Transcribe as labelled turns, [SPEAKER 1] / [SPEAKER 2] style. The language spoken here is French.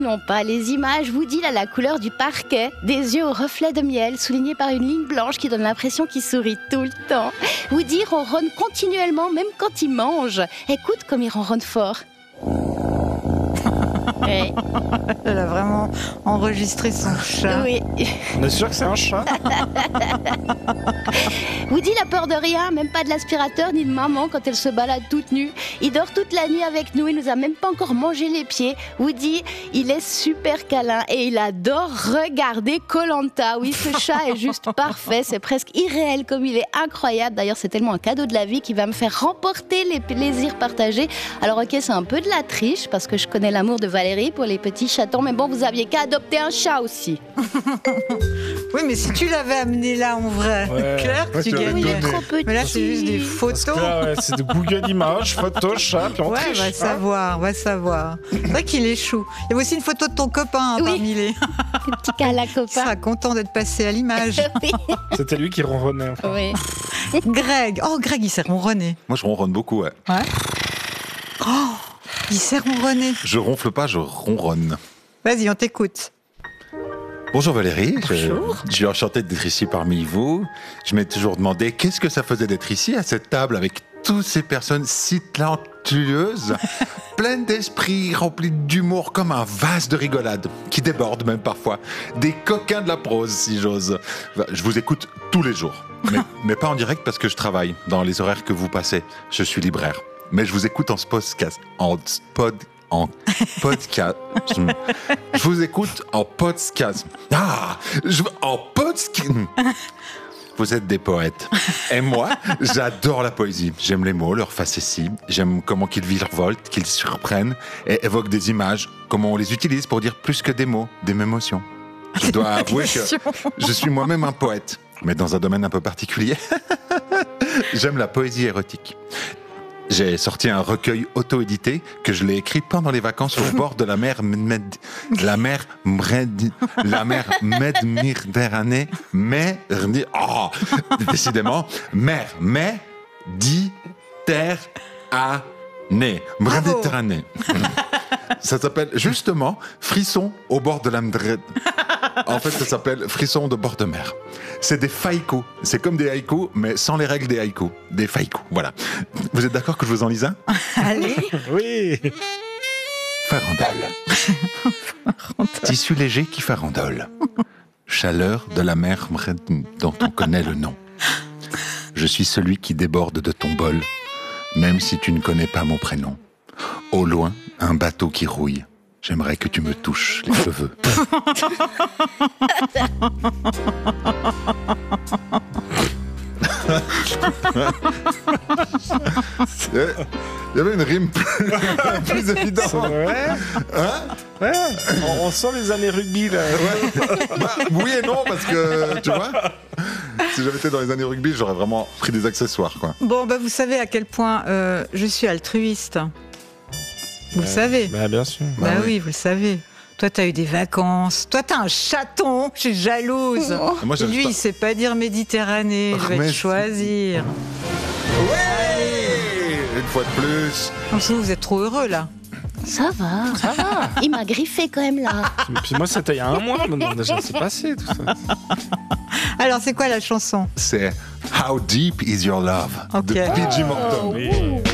[SPEAKER 1] Non pas, les images vous disent la couleur du parquet, des yeux au reflet de miel, soulignés par une ligne blanche qui donne l'impression qu'il sourit tout le temps. Woody ronronne continuellement, même quand il mange. Écoute comme il ronronne fort. Oui.
[SPEAKER 2] Elle a vraiment enregistré son chat.
[SPEAKER 1] Oui.
[SPEAKER 3] On est sûr que c'est un chat?
[SPEAKER 1] Woody n'a peur de rien, même pas de l'aspirateur ni de maman quand elle se balade toute nue. Il dort toute la nuit avec nous, il nous a même pas encore mangé les pieds. Woody, il est super câlin et il adore regarder Koh-Lanta. Oui, ce chat est juste parfait, c'est presque irréel comme il est incroyable. D'ailleurs, c'est tellement un cadeau de la vie qui va me faire remporter les plaisirs partagés. Alors ok, c'est un peu de la triche parce que je connais l'amour de Valérie pour les petits chatons, mais bon, vous aviez qu'à adopter un chat aussi.
[SPEAKER 2] Oui, mais si tu l'avais amené là en vrai,
[SPEAKER 3] Ouais.
[SPEAKER 2] clair que
[SPEAKER 3] Ouais,
[SPEAKER 2] tu
[SPEAKER 3] tu l'avais
[SPEAKER 2] gagnais.
[SPEAKER 3] donné.
[SPEAKER 1] Trop petit.
[SPEAKER 2] Mais là, c'est juste des
[SPEAKER 3] Parce
[SPEAKER 2] photos.
[SPEAKER 3] que là, ouais, c'est de Google Images, photos, chat, puis on
[SPEAKER 2] Ouais,
[SPEAKER 3] triche.
[SPEAKER 2] va savoir, va savoir. C'est vrai qu'il est chou. Il y avait aussi une photo de ton copain
[SPEAKER 1] Oui.
[SPEAKER 2] parmi les.
[SPEAKER 1] Le petit câlin
[SPEAKER 2] Il
[SPEAKER 1] copain.
[SPEAKER 2] sera content d'être passé à l'image.
[SPEAKER 1] Oui.
[SPEAKER 3] C'était lui qui ronronnait. Enfin.
[SPEAKER 1] Oui.
[SPEAKER 2] Greg. Oh, Greg, il s'est ronronné.
[SPEAKER 4] Moi, je ronronne beaucoup, ouais.
[SPEAKER 2] Ouais. Oh, il s'est ronronné.
[SPEAKER 4] Je ronfle pas, je ronronne.
[SPEAKER 2] Vas-y, on t'écoute.
[SPEAKER 4] Bonjour Valérie,
[SPEAKER 2] Bonjour.
[SPEAKER 4] je suis enchanté d'être ici parmi vous. Je m'ai toujours demandé qu'est-ce que ça faisait d'être ici à cette table avec toutes ces personnes si talentueuses, pleines d'esprit, remplies d'humour comme un vase de rigolade, qui déborde même parfois. Des coquins de la prose, si j'ose. Je vous écoute tous les jours, mais pas en direct parce que je travaille dans les horaires que vous passez. Je suis libraire. Mais je vous écoute en podcast. Je vous écoute en podcast. En podcast. Vous êtes des poètes. Et moi, j'adore la poésie. J'aime les mots, leur facétie. J'aime comment qu'ils virevoltent, qu'ils surprennent et évoquent des images. Comment on les utilise pour dire plus que des mots, des émotions. Je dois avouer que je suis moi-même un poète, mais dans un domaine un peu particulier. J'aime la poésie érotique. J'ai sorti un recueil auto-édité que je l'ai écrit pendant les vacances au bord de la mer Méditerranée. Décidément, mer Méditerranée. Ça s'appelle justement Frisson au bord de la mer. En fait, ça s'appelle Frisson de bord de mer. C'est des haïkus. C'est comme des haïkus, mais sans les règles des haïkus. Des haïkus, voilà. Vous êtes d'accord que je vous en lise un ?
[SPEAKER 2] Allez.
[SPEAKER 3] Oui.
[SPEAKER 4] Farandole. Tissu léger qui farandole. Chaleur de la mer dont on connaît le nom. Je suis celui qui déborde de ton bol, même si tu ne connais pas mon prénom. Au loin, un bateau qui rouille. J'aimerais que tu me touches les cheveux. Il y avait une rime plus évidente.
[SPEAKER 3] C'est vrai.
[SPEAKER 4] Hein ?
[SPEAKER 3] Ouais. On sent les années rugby là.
[SPEAKER 4] Oui et non, parce que, tu vois, si j'avais été dans les années rugby, j'aurais vraiment pris des accessoires, quoi.
[SPEAKER 2] Bon, bah, vous savez à quel point je suis altruiste. Vous le savez.
[SPEAKER 3] Bah, bien sûr.
[SPEAKER 2] Bah oui, vous le savez. Toi, t'as eu des vacances. Toi, t'as un chaton. Je suis jalouse.
[SPEAKER 4] Moi,
[SPEAKER 2] Et lui, il sait pas dire Méditerranée. Je vais
[SPEAKER 4] Mais-
[SPEAKER 2] te choisir.
[SPEAKER 4] Ouais ! Une fois de plus.
[SPEAKER 2] Vous êtes trop heureux, là.
[SPEAKER 1] Ça va. Il m'a griffé quand même là.
[SPEAKER 3] Puis moi, c'était il y a un mois maintenant. Déjà, c'est passé tout ça.
[SPEAKER 2] Alors, c'est quoi la chanson?
[SPEAKER 4] C'est How Deep Is Your Love de
[SPEAKER 2] Ok.
[SPEAKER 4] PG Morton.
[SPEAKER 3] Oui.